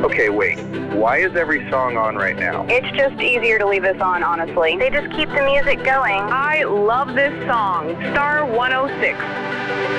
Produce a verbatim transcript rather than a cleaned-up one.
Okay, wait. Why is every song on right now? It's just easier to leave this on, honestly. They just keep the music going. I love this song. Star one oh six.